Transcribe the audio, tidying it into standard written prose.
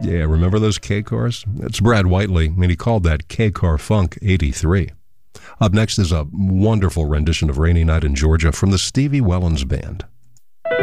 Yeah, remember those K-Cars? It's Brad Whiteley, and he called that K-Car Funk 83. Up next is a wonderful rendition of Rainy Night in Georgia from the Stevie Wellens Band.